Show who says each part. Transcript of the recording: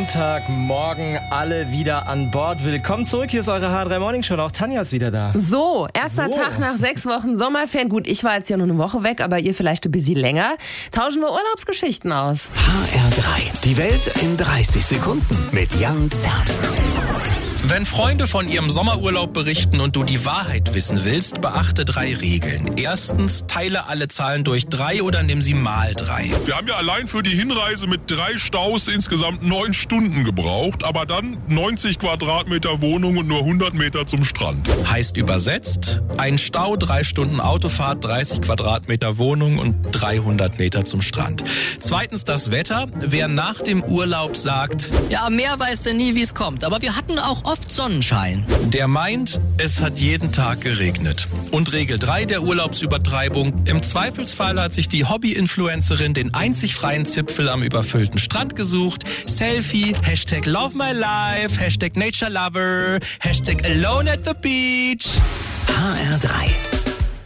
Speaker 1: Montagmorgen, alle wieder an Bord. Willkommen zurück, hier ist eure H3 Morning Show. Auch Tanja ist wieder da.
Speaker 2: So, erster Tag nach 6 Wochen Sommerferien. Gut, ich war jetzt ja nur eine Woche weg, aber ihr vielleicht ein bisschen länger. Tauschen wir Urlaubsgeschichten aus.
Speaker 3: HR3, die Welt in 30 Sekunden mit Jan Zerst.
Speaker 4: Wenn Freunde von ihrem Sommerurlaub berichten und du die Wahrheit wissen willst, beachte 3 Regeln. Erstens, teile alle Zahlen durch 3 oder nimm sie mal 3.
Speaker 5: Wir haben ja allein für die Hinreise mit 3 Staus insgesamt 9 Stunden gebraucht, aber dann 90 Quadratmeter Wohnung und nur 100 Meter zum Strand.
Speaker 4: Heißt übersetzt, ein Stau, 3 Stunden Autofahrt, 30 Quadratmeter Wohnung und 300 Meter zum Strand. Zweitens das Wetter. Wer nach dem Urlaub sagt,
Speaker 6: ja, am Meer weiß der nie, wie es kommt, aber wir hatten auch oft Sonnenschein.
Speaker 4: der meint, es hat jeden Tag geregnet. Und Regel 3 der Urlaubsübertreibung. Im Zweifelsfall hat sich die Hobby-Influencerin den einzig freien Zipfel am überfüllten Strand gesucht. Selfie, Hashtag Love My Life, Hashtag Nature Lover, Hashtag Alone at the Beach.
Speaker 3: HR3,